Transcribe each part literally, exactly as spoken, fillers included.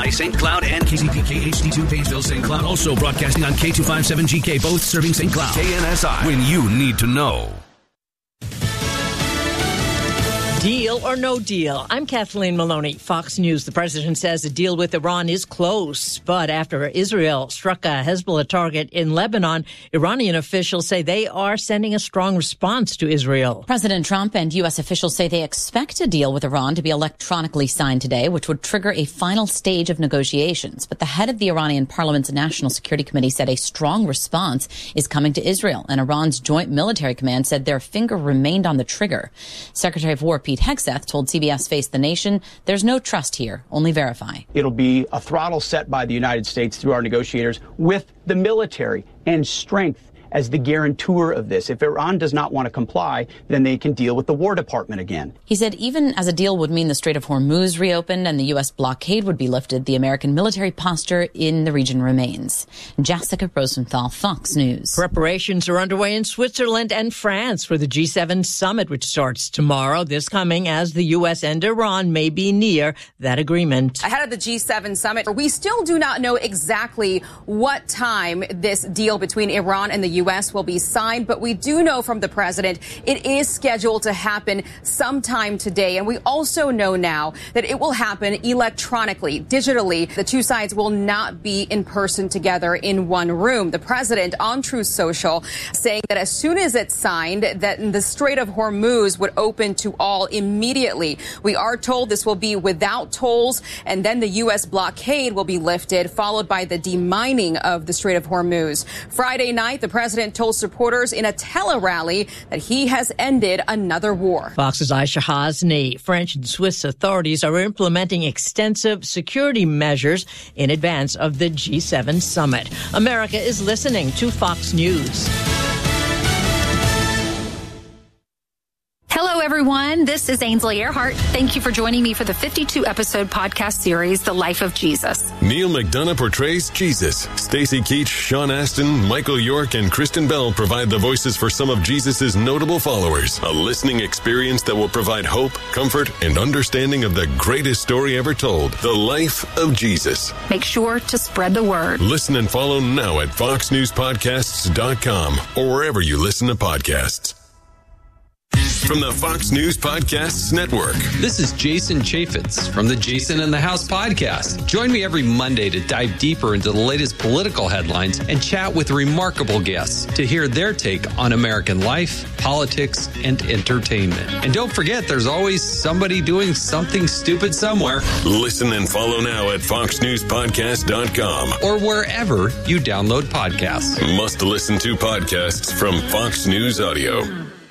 L A Saint Cloud and K Z P K H D two Painesville Saint Cloud. Also broadcasting on K two fifty-seven G K, both serving Saint Cloud. K N S I, when you need to know. Deal or no deal? I'm Kathleen Maloney, Fox News. The president says a deal with Iran is close, but after Israel struck a Hezbollah target in Lebanon, Iranian officials say they are sending a strong response to Israel. President Trump and U S officials say they expect a deal with Iran to be electronically signed today, which would trigger a final stage of negotiations. But the head of the Iranian parliament's National Security Committee said a strong response is coming to Israel, and Iran's Joint Military Command said their finger remained on the trigger. Secretary of War Pete Hegseth told C B S Face the Nation, there's no trust here, only verify. It'll be a throttle set by the United States through our negotiators with the military and strength as the guarantor of this. If Iran does not want to comply, then they can deal with the War Department again. He said even as a deal would mean the Strait of Hormuz reopened and the U S blockade would be lifted, the American military posture in the region remains. Jessica Rosenthal, Fox News. Preparations are underway in Switzerland and France for the G seven summit, which starts tomorrow. This coming as the U S and Iran may be near that agreement. Ahead of the G seven summit, we still do not know exactly what time this deal between Iran and the U S will be signed, but we do know from the president it is scheduled to happen sometime today. And we also know now that it will happen electronically, digitally. The two sides will not be in person together in one room. The president on Truth Social saying that as soon as it's signed, that the Strait of Hormuz would open to all immediately. We are told this will be without tolls, and then the U S blockade will be lifted, followed by the demining of the Strait of Hormuz. Friday night, the president President told supporters in a tele-rally that he has ended another war. Fox's Aisha Hasni. French and Swiss authorities are implementing extensive security measures in advance of the G seven summit. America is listening to Fox News. Hello, everyone. This is Ainsley Earhart. Thank you for joining me for the fifty-two episode podcast series, The Life of Jesus. Neil McDonough portrays Jesus. Stacey Keach, Sean Astin, Michael York, and Kristen Bell provide the voices for some of Jesus' notable followers. A listening experience that will provide hope, comfort, and understanding of the greatest story ever told, The Life of Jesus. Make sure to spread the word. Listen and follow now at fox news podcasts dot com or wherever you listen to podcasts. From the Fox News Podcasts Network. This is Jason Chaffetz from the Jason in the House podcast. Join me every Monday to dive deeper into the latest political headlines and chat with remarkable guests to hear their take on American life, politics, and entertainment. And don't forget, there's always somebody doing something stupid somewhere. Listen and follow now at fox news podcast dot com or wherever you download podcasts. Must listen to podcasts from Fox News Audio.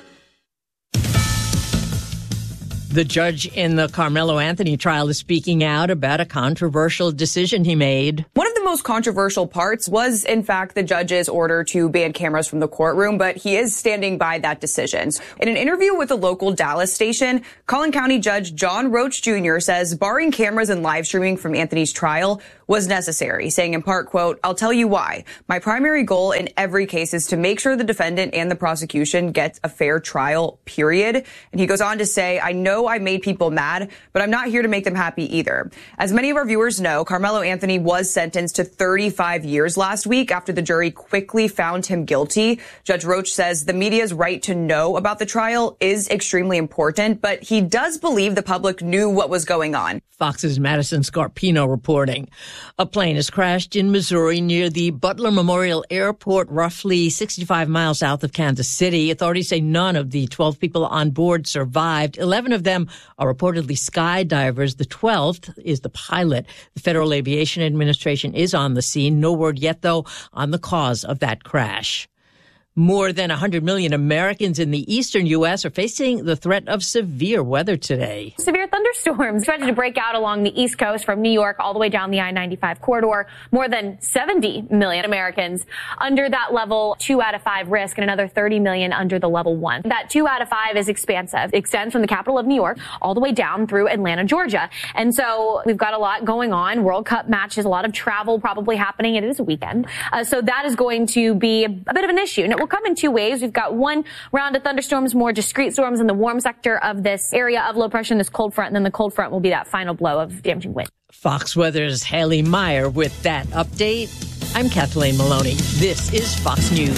The judge in the Carmelo Anthony trial is speaking out about a controversial decision he made. One of the most controversial parts was, in fact, the judge's order to ban cameras from the courtroom, but he is standing by that decision. In an interview with a local Dallas station, Collin County Judge John Roach Junior says barring cameras and live streaming from Anthony's trial was necessary, saying in part, quote, "I'll tell you why. My primary goal in every case is to make sure the defendant and the prosecution gets a fair trial, period." And he goes on to say, "I know I made people mad, but I'm not here to make them happy either." As many of our viewers know, Carmelo Anthony was sentenced to thirty-five years last week after the jury quickly found him guilty. Judge Roach says the media's right to know about the trial is extremely important, but he does believe the public knew what was going on. Fox's Madison Scarpino reporting. A plane has crashed in Missouri near the Butler Memorial Airport, roughly sixty-five miles south of Kansas City. Authorities say none of the twelve people on board survived. eleven of them are reportedly skydivers. The twelfth is the pilot. The Federal Aviation Administration is on the scene. No word yet, though, on the cause of that crash. More than one hundred million Americans in the eastern U S are facing the threat of severe weather today. Severe thunderstorms expected to break out along the East Coast from New York all the way down the I ninety-five corridor. More than seventy million Americans under that level two out of five risk and another thirty million under the level one. That two out of five is expansive. It extends from the capital of New York all the way down through Atlanta, Georgia. And so we've got a lot going on. World Cup matches, a lot of travel probably happening. It is a weekend. Uh, so that is going to be a, a bit of an issue. And it will come in two ways. We've got one round of thunderstorms, more discrete storms in the warm sector of this area of low pressure and this cold front, and then the cold front will be that final blow of damaging wind. Fox Weather's Haley Meyer with that update. I'm Kathleen Maloney. This is Fox News.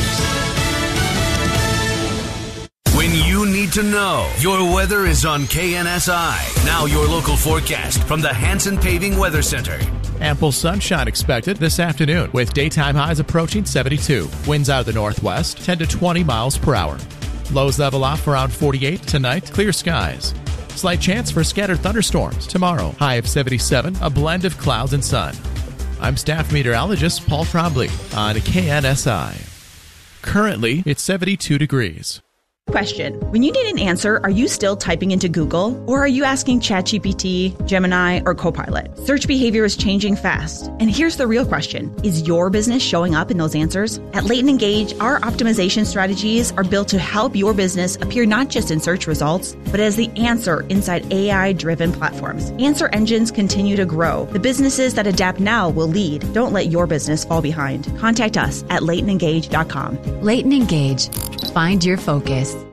When you need to know, your weather is on K N S I. Now your local forecast from the Hanson Paving Weather Center. Ample sunshine expected this afternoon with daytime highs approaching seventy-two. Winds out of the northwest, ten to twenty miles per hour. Lows level off around forty-eight tonight, clear skies. Slight chance for scattered thunderstorms tomorrow. High of seventy-seven, a blend of clouds and sun. I'm staff meteorologist Paul Trombley on K N S I. Currently, it's seventy-two degrees. Question. When you need an answer, are you still typing into Google? Or are you asking ChatGPT, Gemini, or Copilot? Search behavior is changing fast. And here's the real question. Is your business showing up in those answers? At Leighton Engage, our optimization strategies are built to help your business appear not just in search results, but as the answer inside A I-driven platforms. Answer engines continue to grow. The businesses that adapt now will lead. Don't let your business fall behind. Contact us at leighton engage dot com. Leighton Engage. Find your focus.